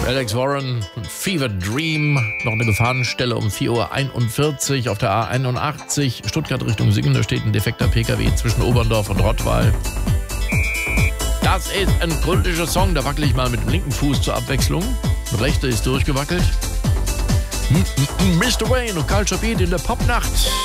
Alex Warren und Fever Dream. Noch eine Gefahrenstelle um 4:41 Uhr auf der A81 Stuttgart Richtung Singen. Da steht ein defekter PKW zwischen Oberndorf und Rottweil. Das ist ein kultischer Song. Da wackel ich mal mit dem linken Fuß zur Abwechslung. Der rechte ist durchgewackelt. Mr. Wayne und Culture Beat in der Popnacht.